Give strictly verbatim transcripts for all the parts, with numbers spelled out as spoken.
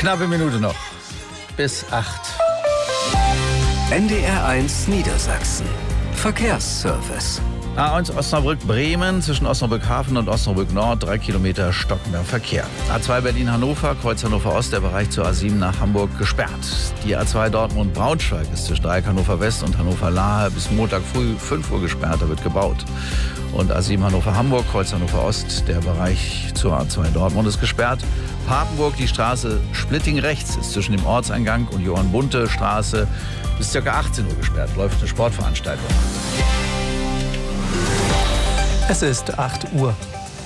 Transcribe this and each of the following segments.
Knappe Minute noch. Bis acht. N D R eins Niedersachsen. Verkehrsservice. A eins Osnabrück-Bremen, zwischen Osnabrück-Hafen und Osnabrück-Nord, drei Kilometer stockender Verkehr. A zwei Berlin-Hannover, Kreuz Hannover-Ost, der Bereich zur A sieben nach Hamburg gesperrt. Die A zwei Dortmund-Braunschweig ist zwischen Dreieck Hannover-West und Hannover-Lahe bis Montag früh fünf Uhr gesperrt, da wird gebaut. Und A sieben Hannover-Hamburg, Kreuz Hannover-Ost, der Bereich zur A zwei Dortmund ist gesperrt. Papenburg, die Straße Splitting rechts ist zwischen dem Ortseingang und Johann-Bunte-Straße bis ca. achtzehn Uhr gesperrt, läuft eine Sportveranstaltung. Es ist acht Uhr.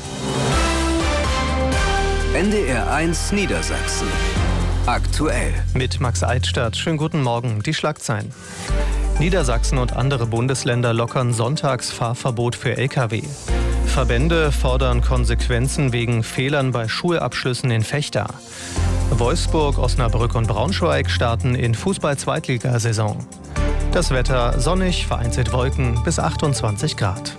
N D R eins Niedersachsen. Aktuell. Mit Max Eidstadt. Schönen guten Morgen. Die Schlagzeilen. Niedersachsen und andere Bundesländer lockern Sonntagsfahrverbot für L K W. Verbände fordern Konsequenzen wegen Fehlern bei Schulabschlüssen in Vechta. Wolfsburg, Osnabrück und Braunschweig starten in Fußball-Zweitligasaison. Das Wetter sonnig, vereinzelt Wolken bis achtundzwanzig Grad.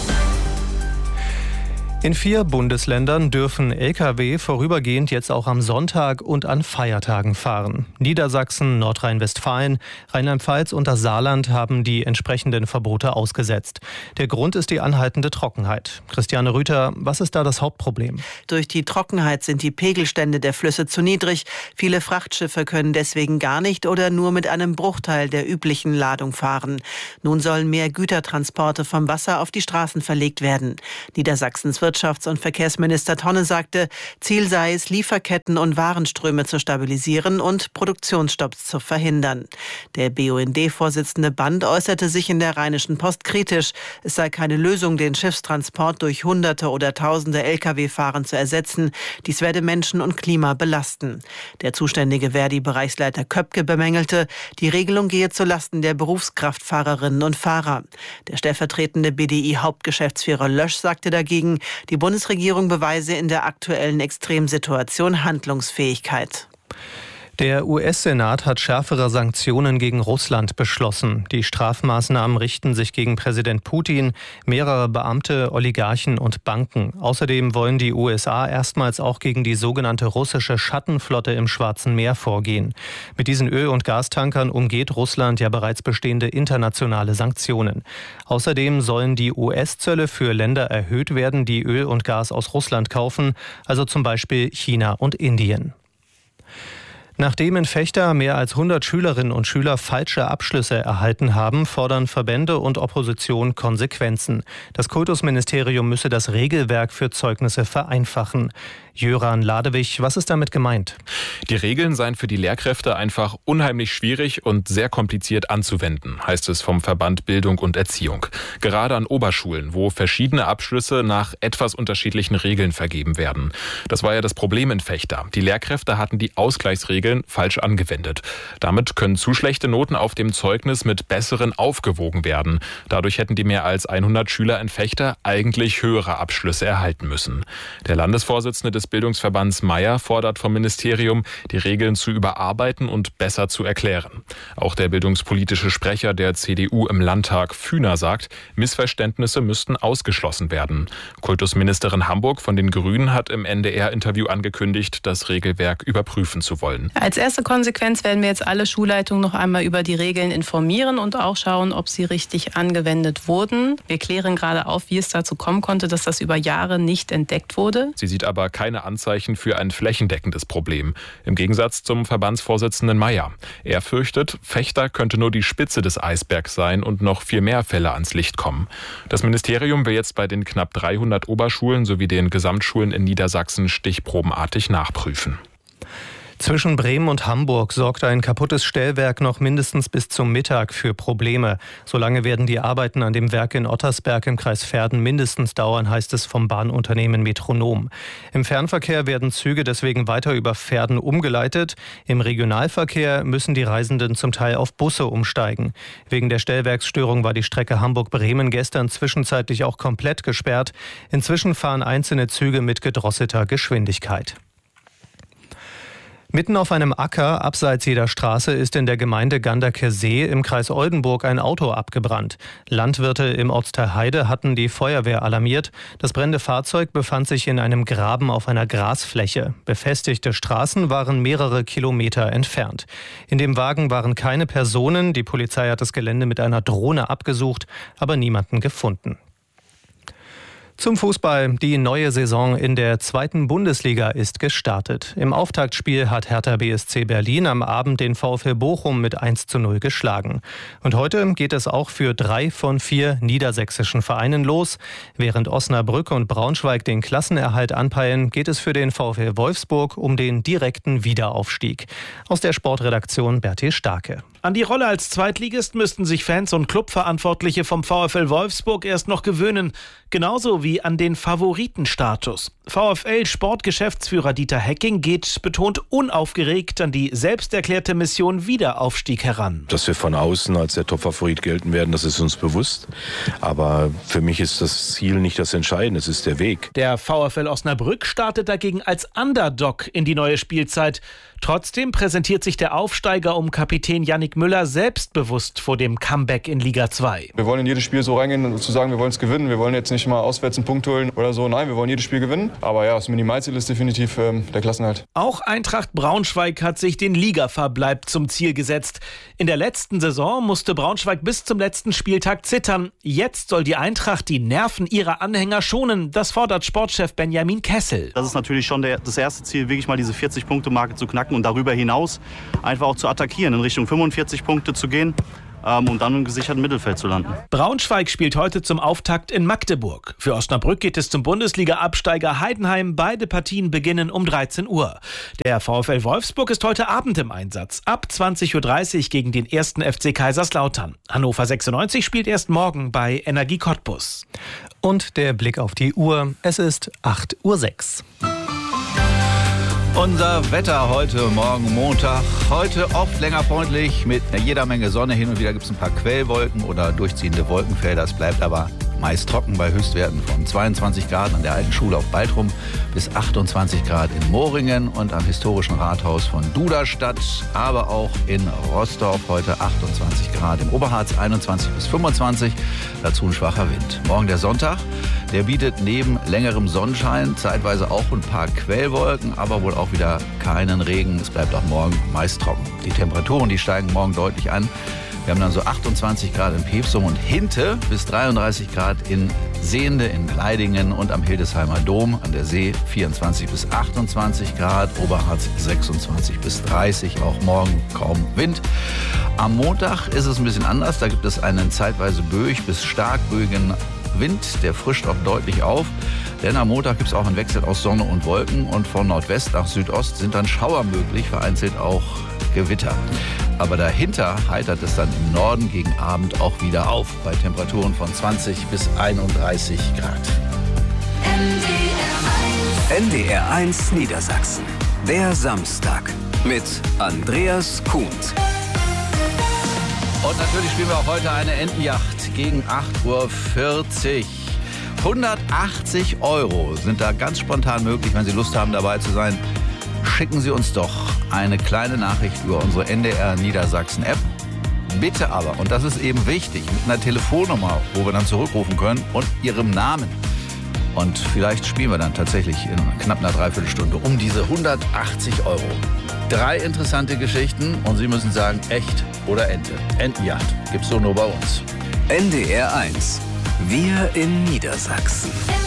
In vier Bundesländern dürfen L K W vorübergehend jetzt auch am Sonntag und an Feiertagen fahren. Niedersachsen, Nordrhein-Westfalen, Rheinland-Pfalz und das Saarland haben die entsprechenden Verbote ausgesetzt. Der Grund ist die anhaltende Trockenheit. Christiane Rüther, was ist da das Hauptproblem? Durch die Trockenheit sind die Pegelstände der Flüsse zu niedrig. Viele Frachtschiffe können deswegen gar nicht oder nur mit einem Bruchteil der üblichen Ladung fahren. Nun sollen mehr Gütertransporte vom Wasser auf die Straßen verlegt werden. Niedersachsens Wirtschafts- und Verkehrsminister Tonne sagte, Ziel sei es, Lieferketten und Warenströme zu stabilisieren und Produktionsstopps zu verhindern. Der B U N D-Vorsitzende Band äußerte sich in der Rheinischen Post kritisch. Es sei keine Lösung, den Schiffstransport durch Hunderte oder Tausende L K W-Fahrern zu ersetzen. Dies werde Menschen und Klima belasten. Der zuständige Verdi-Bereichsleiter Köpke bemängelte, die Regelung gehe zulasten der Berufskraftfahrerinnen und Fahrer. Der stellvertretende B D I-Hauptgeschäftsführer Lösch sagte dagegen, die Bundesregierung beweise in der aktuellen Extremsituation Handlungsfähigkeit. Der U S-Senat hat schärfere Sanktionen gegen Russland beschlossen. Die Strafmaßnahmen richten sich gegen Präsident Putin, mehrere Beamte, Oligarchen und Banken. Außerdem wollen die U S A erstmals auch gegen die sogenannte russische Schattenflotte im Schwarzen Meer vorgehen. Mit diesen Öl- und Gastankern umgeht Russland ja bereits bestehende internationale Sanktionen. Außerdem sollen die U S-Zölle für Länder erhöht werden, die Öl und Gas aus Russland kaufen, also zum Beispiel China und Indien. Nachdem in Vechta mehr als hundert Schülerinnen und Schüler falsche Abschlüsse erhalten haben, fordern Verbände und Opposition Konsequenzen. Das Kultusministerium müsse das Regelwerk für Zeugnisse vereinfachen. Jöran Ladewig, was ist damit gemeint? Die Regeln seien für die Lehrkräfte einfach unheimlich schwierig und sehr kompliziert anzuwenden, heißt es vom Verband Bildung und Erziehung. Gerade an Oberschulen, wo verschiedene Abschlüsse nach etwas unterschiedlichen Regeln vergeben werden. Das war ja das Problem in Vechta. Die Lehrkräfte hatten die Ausgleichsregeln falsch angewendet. Damit können zu schlechte Noten auf dem Zeugnis mit besseren aufgewogen werden. Dadurch hätten die mehr als hundert Schüler in Vechta eigentlich höhere Abschlüsse erhalten müssen. Der Landesvorsitzende des Bildungsverbands Meier fordert vom Ministerium, die Regeln zu überarbeiten und besser zu erklären. Auch der bildungspolitische Sprecher der C D U im Landtag, Fühner, sagt, Missverständnisse müssten ausgeschlossen werden. Kultusministerin Hamburg von den Grünen hat im N D R-Interview angekündigt, das Regelwerk überprüfen zu wollen. Als erste Konsequenz werden wir jetzt alle Schulleitungen noch einmal über die Regeln informieren und auch schauen, ob sie richtig angewendet wurden. Wir klären gerade auf, wie es dazu kommen konnte, dass das über Jahre nicht entdeckt wurde. Sie sieht aber keine Anzeichen für ein flächendeckendes Problem. Im Gegensatz zum Verbandsvorsitzenden Meier. Er fürchtet, Vechta könnte nur die Spitze des Eisbergs sein und noch viel mehr Fälle ans Licht kommen. Das Ministerium will jetzt bei den knapp dreihundert Oberschulen sowie den Gesamtschulen in Niedersachsen stichprobenartig nachprüfen. Zwischen Bremen und Hamburg sorgt ein kaputtes Stellwerk noch mindestens bis zum Mittag für Probleme. Solange werden die Arbeiten an dem Werk in Ottersberg im Kreis Verden mindestens dauern, heißt es vom Bahnunternehmen Metronom. Im Fernverkehr werden Züge deswegen weiter über Verden umgeleitet. Im Regionalverkehr müssen die Reisenden zum Teil auf Busse umsteigen. Wegen der Stellwerksstörung war die Strecke Hamburg-Bremen gestern zwischenzeitlich auch komplett gesperrt. Inzwischen fahren einzelne Züge mit gedrosselter Geschwindigkeit. Mitten auf einem Acker, abseits jeder Straße, ist in der Gemeinde Ganderkesee im Kreis Oldenburg ein Auto abgebrannt. Landwirte im Ortsteil Heide hatten die Feuerwehr alarmiert. Das brennende Fahrzeug befand sich in einem Graben auf einer Grasfläche. Befestigte Straßen waren mehrere Kilometer entfernt. In dem Wagen waren keine Personen. Die Polizei hat das Gelände mit einer Drohne abgesucht, aber niemanden gefunden. Zum Fußball. Die neue Saison in der zweiten Bundesliga ist gestartet. Im Auftaktspiel hat Hertha B S C Berlin am Abend den VfL Bochum mit eins zu null geschlagen. Und heute geht es auch für drei von vier niedersächsischen Vereinen los. Während Osnabrück und Braunschweig den Klassenerhalt anpeilen, geht es für den VfL Wolfsburg um den direkten Wiederaufstieg. Aus der Sportredaktion Bertil Starke. An die Rolle als Zweitligist müssten sich Fans und Clubverantwortliche vom VfL Wolfsburg erst noch gewöhnen. Genauso wie an den Favoritenstatus. VfL-Sportgeschäftsführer Dieter Hecking geht betont unaufgeregt an die selbsterklärte Mission Wiederaufstieg heran. Dass wir von außen als der Top-Favorit gelten werden, das ist uns bewusst. Aber für mich ist das Ziel nicht das Entscheidende, es ist der Weg. Der VfL Osnabrück startet dagegen als Underdog in die neue Spielzeit. Trotzdem präsentiert sich der Aufsteiger um Kapitän Yannick Müller selbstbewusst vor dem Comeback in Liga zwei. Wir wollen in jedes Spiel so reingehen und zu sagen, wir wollen es gewinnen. Wir wollen jetzt nicht mal auswärts einen Punkt holen oder so. Nein, wir wollen jedes Spiel gewinnen. Aber ja, das Minimalziel ist definitiv ähm, der Klassenerhalt. Auch Eintracht Braunschweig hat sich den Ligaverbleib zum Ziel gesetzt. In der letzten Saison musste Braunschweig bis zum letzten Spieltag zittern. Jetzt soll die Eintracht die Nerven ihrer Anhänger schonen. Das fordert Sportchef Benjamin Kessel. Das ist natürlich schon der, das erste Ziel, wirklich mal diese vierzig-Punkte-Marke zu knacken und darüber hinaus einfach auch zu attackieren, in Richtung fünfundvierzig Punkte zu gehen. Um dann im gesicherten Mittelfeld zu landen. Braunschweig spielt heute zum Auftakt in Magdeburg. Für Osnabrück geht es zum Bundesliga-Absteiger Heidenheim. Beide Partien beginnen um dreizehn Uhr. Der VfL Wolfsburg ist heute Abend im Einsatz. Ab zwanzig Uhr dreißig gegen den ersten F C Kaiserslautern. Hannover sechsundneunzig spielt erst morgen bei Energie Cottbus. Und der Blick auf die Uhr. Es ist acht Uhr sechs. Unser Wetter heute Morgen Montag. Heute oft länger freundlich mit jeder Menge Sonne. Hin und wieder gibt es ein paar Quellwolken oder durchziehende Wolkenfelder. Es bleibt aber meist trocken bei Höchstwerten von zweiundzwanzig Grad an der alten Schule auf Baltrum bis achtundzwanzig Grad in Moringen und am historischen Rathaus von Duderstadt. Aber auch in Roßdorf heute achtundzwanzig Grad, im Oberharz einundzwanzig bis fünfundzwanzig. Dazu ein schwacher Wind. Morgen der Sonntag. Der bietet neben längerem Sonnenschein zeitweise auch ein paar Quellwolken, aber wohl auch wieder keinen Regen. Es bleibt auch morgen meist trocken. Die Temperaturen, die steigen morgen deutlich an. Wir haben dann so achtundzwanzig Grad in Pevsum und Hinte bis dreiunddreißig Grad in Sehnde, in Gleidingen und am Hildesheimer Dom. An der See vierundzwanzig bis achtundzwanzig Grad, Oberharz sechsundzwanzig bis dreißig, auch morgen kaum Wind. Am Montag ist es ein bisschen anders. Da gibt es einen zeitweise böig bis stark böigen Wind, der frischt auch deutlich auf. Denn am Montag gibt es auch einen Wechsel aus Sonne und Wolken und von Nordwest nach Südost sind dann Schauer möglich, vereinzelt auch Gewitter. Aber dahinter heitert es dann im Norden gegen Abend auch wieder auf, bei Temperaturen von zwanzig bis einunddreißig Grad. N D R eins Niedersachsen. Der Samstag mit Andreas Kuhnt. Und natürlich spielen wir auch heute eine Entenjacht gegen acht Uhr vierzig. hundertachtzig Euro sind da ganz spontan möglich, wenn Sie Lust haben, dabei zu sein. Schicken Sie uns doch eine kleine Nachricht über unsere N D R Niedersachsen App. Bitte aber, und das ist eben wichtig, mit einer Telefonnummer, wo wir dann zurückrufen können und Ihrem Namen. Und vielleicht spielen wir dann tatsächlich in knapp einer Dreiviertelstunde um diese hundertachtzig Euro. Drei interessante Geschichten und Sie müssen sagen, echt oder Ente. Entenjagd gibt's so nur bei uns. N D R eins. Wir in Niedersachsen.